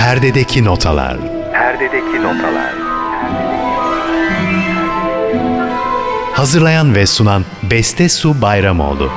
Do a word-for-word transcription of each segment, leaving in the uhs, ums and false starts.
Perdedeki Notalar. Perdedeki Notalar. Hazırlayan ve sunan Beste Su Bayramoğlu.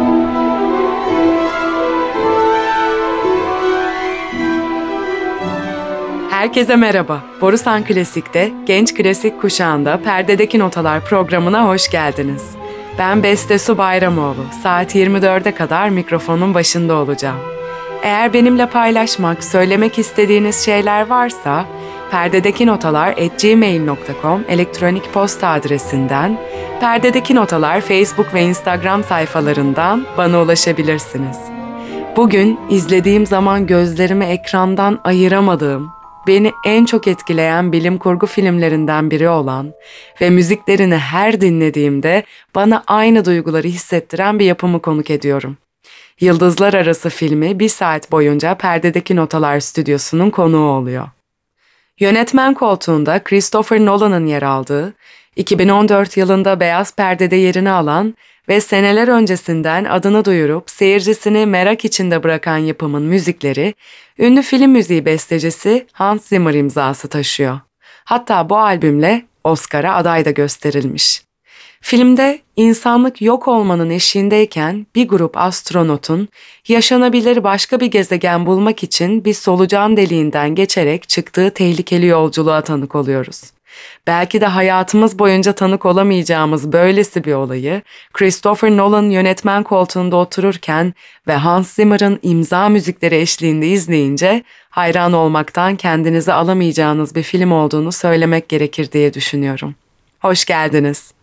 Herkese merhaba. Borusan Klasik'te Genç Klasik Kuşağı'nda Perdedeki Notalar programına hoş geldiniz. Ben Beste Su Bayramoğlu. Saat yirmi dörde kadar mikrofonun başında olacağım. Eğer benimle paylaşmak, söylemek istediğiniz şeyler varsa perdedeki notalar at gmail nokta com elektronik posta adresinden, Perdedeki Notalar Facebook ve Instagram sayfalarından bana ulaşabilirsiniz. Bugün izlediğim zaman gözlerimi ekrandan ayıramadığım, beni en çok etkileyen bilim kurgu filmlerinden biri olan ve müziklerini her dinlediğimde bana aynı duyguları hissettiren bir yapımı konuk ediyorum. Yıldızlar Arası filmi bir saat boyunca Perdedeki Notalar stüdyosunun konuğu oluyor. Yönetmen koltuğunda Christopher Nolan'ın yer aldığı, iki bin on dört yılında Beyaz Perde'de yerini alan ve seneler öncesinden adını duyurup seyircisini merak içinde bırakan yapımın müzikleri, ünlü film müziği bestecisi Hans Zimmer imzası taşıyor. Hatta bu albümle Oscar'a aday da gösterilmiş. Filmde insanlık yok olmanın eşiğindeyken bir grup astronotun yaşanabilir başka bir gezegen bulmak için bir solucan deliğinden geçerek çıktığı tehlikeli yolculuğa tanık oluyoruz. Belki de hayatımız boyunca tanık olamayacağımız böylesi bir olayı Christopher Nolan yönetmen koltuğunda otururken ve Hans Zimmer'ın imza müzikleri eşliğinde izleyince hayran olmaktan kendinizi alamayacağınız bir film olduğunu söylemek gerekir diye düşünüyorum. Hoş geldiniz.